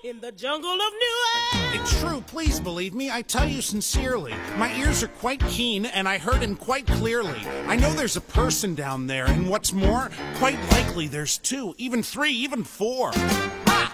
in the jungle of New Age. It's true, please believe me, I tell you sincerely. My ears are quite keen, and I heard him quite clearly. I know there's a person down there, and what's more, quite likely there's two, even three, even four.